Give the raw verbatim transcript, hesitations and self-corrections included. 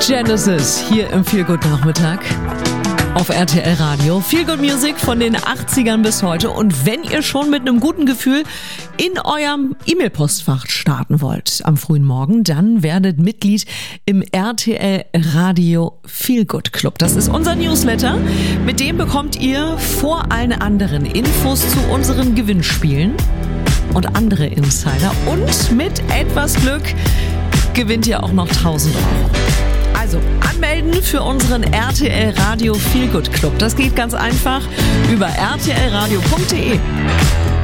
Genesis hier im Feel Good Nachmittag auf R T L Radio. Feel Good Music von den achtzigern bis heute. Und wenn ihr schon mit einem guten Gefühl in eurem E-Mail-Postfach starten wollt am frühen Morgen, dann werdet Mitglied im R T L Radio Feel Good Club. Das ist unser Newsletter. Mit dem bekommt ihr vor allen anderen Infos zu unseren Gewinnspielen und andere Insider. Und mit etwas Glück gewinnt ihr auch noch tausend Euro. Also anmelden für unseren R T L Radio Feel Good Club. Das geht ganz einfach über r t l radio punkt d e.